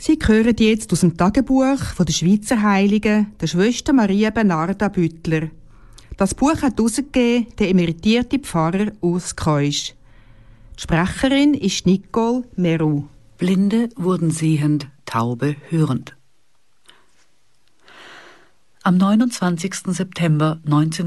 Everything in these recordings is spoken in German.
Sie hören jetzt aus dem Tagebuch von der Schweizer Heiligen, der Schwester Maria Bernarda Büttler. Das Buch hat herausgegeben der emeritierte Pfarrer Urs Keusch. Die Sprecherin ist Nicole Meru. Blinde wurden sehend, Taube hörend. Am 29. September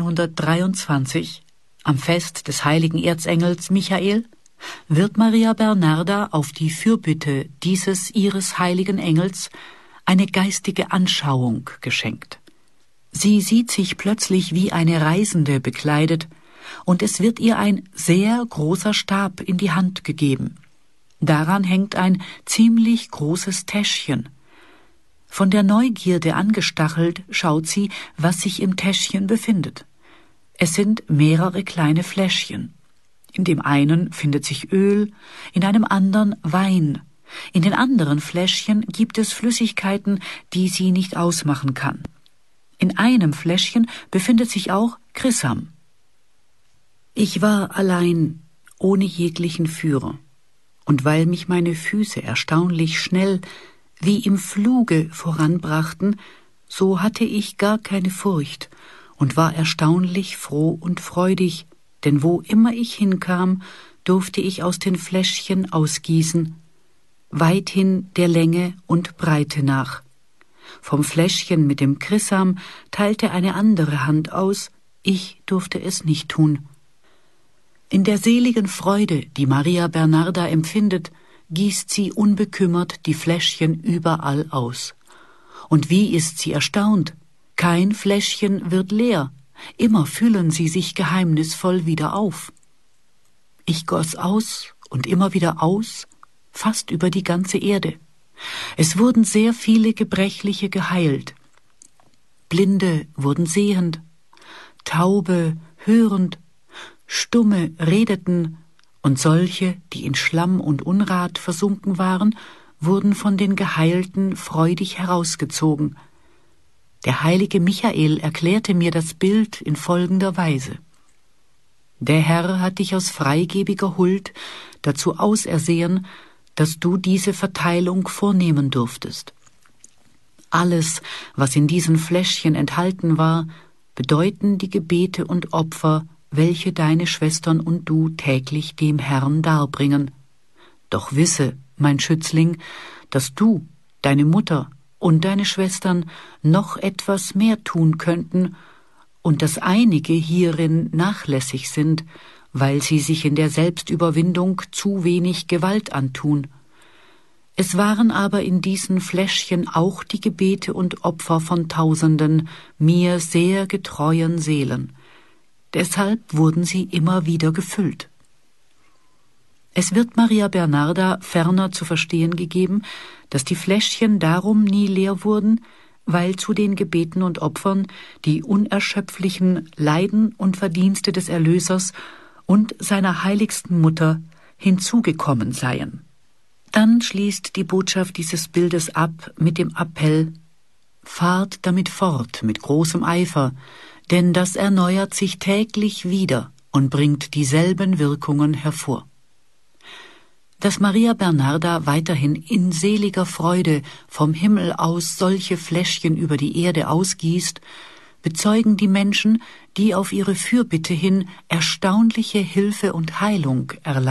1923, am Fest des heiligen Erzengels Michael, wird Maria Bernarda auf die Fürbitte dieses ihres heiligen Engels eine geistige Anschauung geschenkt. Sie sieht sich plötzlich wie eine Reisende bekleidet, und es wird ihr ein sehr großer Stab in die Hand gegeben. Daran hängt ein ziemlich großes Täschchen. Von der Neugierde angestachelt schaut sie, was sich im Täschchen befindet. Es sind mehrere kleine Fläschchen. In dem einen findet sich Öl, in einem anderen Wein. In den anderen Fläschchen gibt es Flüssigkeiten, die sie nicht ausmachen kann. In einem Fläschchen befindet sich auch Chrisam. Ich war allein, ohne jeglichen Führer. Und weil mich meine Füße erstaunlich schnell, wie im Fluge voranbrachten, so hatte ich gar keine Furcht und war erstaunlich froh und freudig, denn wo immer ich hinkam, durfte ich aus den Fläschchen ausgießen, weithin der Länge und Breite nach. Vom Fläschchen mit dem Chrisam teilte eine andere Hand aus, ich durfte es nicht tun. In der seligen Freude, die Maria Bernarda empfindet, gießt sie unbekümmert die Fläschchen überall aus. Und wie ist sie erstaunt! Kein Fläschchen wird leer, immer füllen sie sich geheimnisvoll wieder auf. Ich goss aus und immer wieder aus, fast über die ganze Erde. Es wurden sehr viele Gebrechliche geheilt. Blinde wurden sehend, Taube hörend, Stumme redeten, und solche, die in Schlamm und Unrat versunken waren, wurden von den Geheilten freudig herausgezogen. Der heilige Michael erklärte mir das Bild in folgender Weise. Der Herr hat dich aus freigebiger Huld dazu ausersehen, dass du diese Verteilung vornehmen durftest. Alles, was in diesen Fläschchen enthalten war, bedeuten die Gebete und Opfer, welche deine Schwestern und du täglich dem Herrn darbringen. Doch wisse, mein Schützling, dass du, deine Mutter und deine Schwestern noch etwas mehr tun könnten und dass einige hierin nachlässig sind, weil sie sich in der Selbstüberwindung zu wenig Gewalt antun. Es waren aber in diesen Fläschchen auch die Gebete und Opfer von Tausenden, mir sehr getreuen Seelen. Deshalb wurden sie immer wieder gefüllt. Es wird Maria Bernarda ferner zu verstehen gegeben, dass die Fläschchen darum nie leer wurden, weil zu den Gebeten und Opfern die unerschöpflichen Leiden und Verdienste des Erlösers und seiner heiligsten Mutter hinzugekommen seien. Dann schließt die Botschaft dieses Bildes ab mit dem Appell: Fahrt damit fort mit großem Eifer, denn das erneuert sich täglich wieder und bringt dieselben Wirkungen hervor. Dass Maria Bernarda weiterhin in seliger Freude vom Himmel aus solche Fläschchen über die Erde ausgießt, bezeugen die Menschen, die auf ihre Fürbitte hin erstaunliche Hilfe und Heilung erlangen.